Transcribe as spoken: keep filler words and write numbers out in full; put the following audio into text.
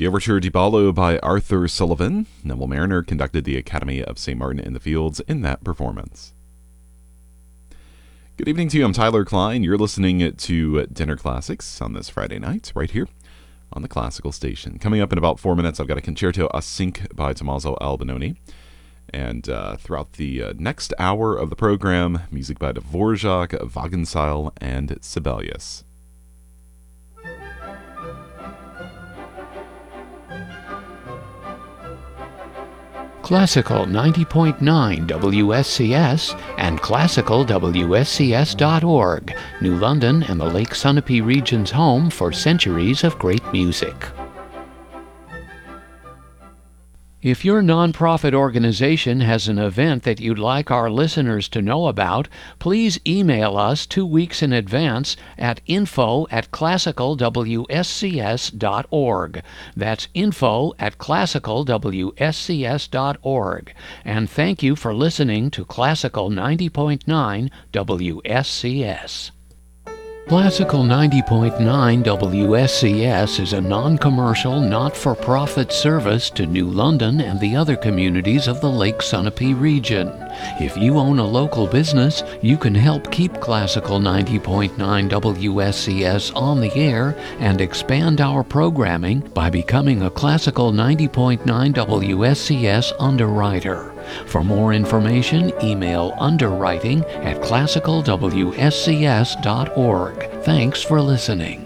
The Overture di Ballo by Arthur Sullivan. Neville Mariner conducted the Academy of Saint Martin in the Fields in that performance. Good evening to you. I'm Tyler Klein. You're listening to Dinner Classics on this Friday night, right here on the Classical Station. Coming up in about four minutes, I've got a Concerto a Cinque by Tommaso Albinoni. And uh, throughout the uh, next hour of the program, music by Dvorak, Wagenseil, and Sibelius. Classical ninety point nine W S C S and classical W S C S dot org, New London and the Lake Sunapee region's home for centuries of great music. If your nonprofit organization has an event that you'd like our listeners to know about, please email us two weeks in advance at info at classical W S C S dot org. That's info at classical W S C S dot org. And thank you for listening to Classical ninety point nine W S C S. Classical ninety point nine W S C S is a non-commercial, not-for-profit service to New London and the other communities of the Lake Sunapee region. If you own a local business, you can help keep Classical ninety point nine W S C S on the air and expand our programming by becoming a Classical ninety point nine W S C S underwriter. For more information, email underwriting at classical W S C S dot org. Thanks for listening.